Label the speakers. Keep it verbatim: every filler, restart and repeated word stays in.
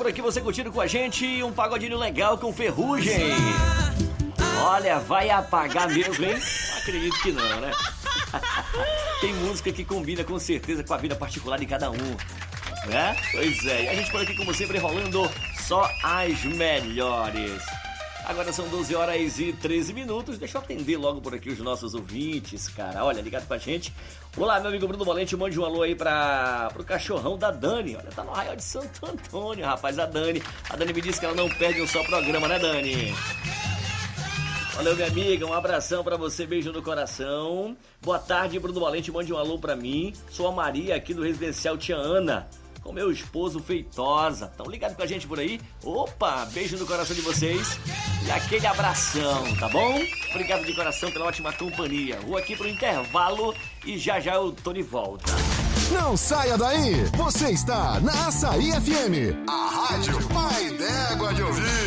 Speaker 1: por aqui, você curtindo com a gente um pagodinho legal com Ferrugem. Olha, vai apagar mesmo, hein? Não acredito que não, né? Tem música que combina com certeza com a vida particular de cada um, né? Pois é, e a gente por aqui como sempre rolando só as melhores. Agora são doze horas e treze minutos. Deixa eu atender logo por aqui os nossos ouvintes, cara. Olha, ligado com a gente. Olá, meu amigo Bruno Valente. Mande um alô aí pra, pro cachorrão da Dani. Olha, tá no Arraial de Santo Antônio, rapaz. A Dani. A Dani me disse que ela não perde um só programa, né, Dani? Valeu, minha amiga. Um abração pra você. Beijo no coração. Boa tarde, Bruno Valente. Mande um alô pra mim. Sou a Maria aqui do Residencial Tia Ana, com meu esposo Feitosa. Estão ligados com a gente por aí? Opa, beijo no coração de vocês e aquele abração, tá bom? Obrigado de coração pela ótima companhia. Vou aqui pro intervalo e já já eu tô de volta.
Speaker 2: Não saia daí, você está na Açaí F M, a rádio Pai d'Égua de Ouvir.